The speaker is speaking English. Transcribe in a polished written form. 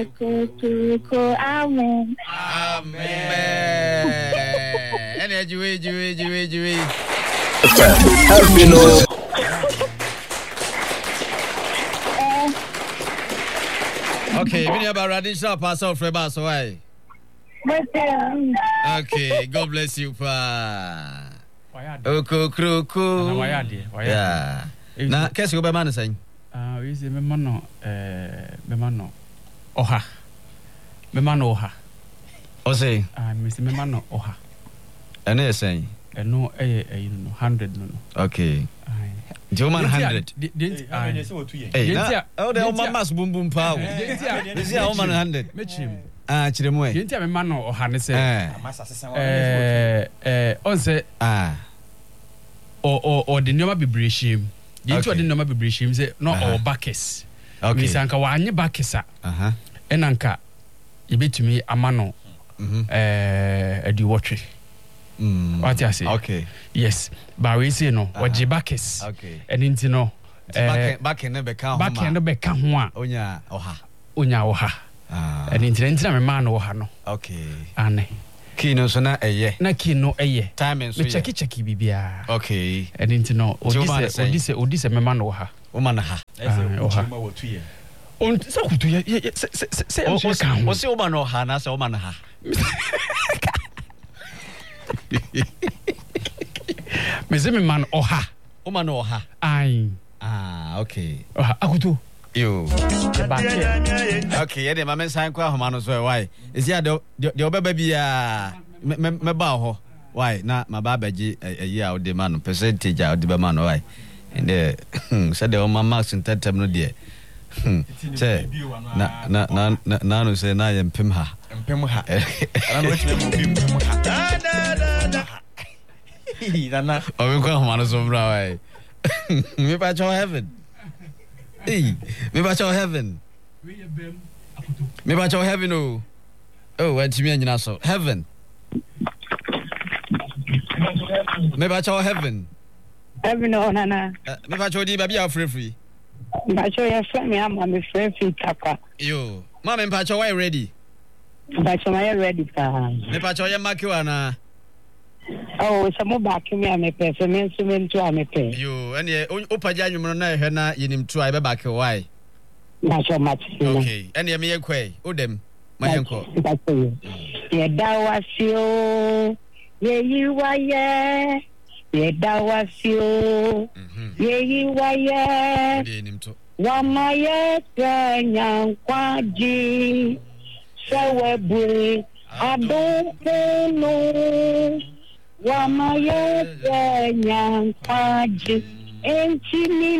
Amen. Any Jewy. Okay, we have a radical pass off for us, why? Okay, God bless you, pa. Oko. Yeah. Na kesi go be man say. We say me man no oha. Me man oha. O say. Me say me man no oha. Eno e say. Eno no 100 no. Okay. Do man 100. Hey, oh the man mas boom boom power. This is how man 100. Me chim. Chire mo e. Yenti me man no oha ne say. On say or the number be breshim. Yenti or the number be breshim say no or backes. Okay. Misanka wa anye backesa. Enanka yebetumi amano edi wotwe. What you say? Okay. Yes. But we say no. Waji backes. Okay. And into no. Back in the beka. Back in the beka hoa. Onya oha. And into me man oha no. Okay. Ane. Kino so na eye. Na kino eye. Time and so. Me cheki bibia. Okay. And into no. Odise me man oha. Woman ha. Oha. On so kutu ye say o se woman oha na say woman ha. Me say me man oha. Woman oha. Ai. Okay. Oha akutu. Yo. Okay, yeah, my man sign kwa homa no so why? Is here the obeba bia me ba ho. Why? Na my baba ji a year of the man percentage of the man why? And said the mama marks in that time no dear. Say na no say na yempem ha. Empem ha. I don't know what you Dana. Oh, we go man so bra why? Me ba cho heaven. Hey, me ba cho heaven. Me ba cho heaven oh. Oh, what you mean so? Heaven. Me ba cho heaven. Heaven oh nana. Me ba cho di ba bia free. Ba cho ya friend me am me free tapa. Yo, mama me ba cho why ready? Ba cho my ready ka. Me ba cho ya makiwa na. Oh, some back me am pe so me so me to am pe. Yo, ene opaja nwum na ehwe na yenim to ai be back why? Na so much. Okay, ene me yekwai, odem. Ma yenko. Ye dawasio. Ye yiwaye. Ye dawasio. Ye yiwaye. Yenim to. Wamaye kwaji. Seweburi. Adopeno. Wamaye kwaji. Entini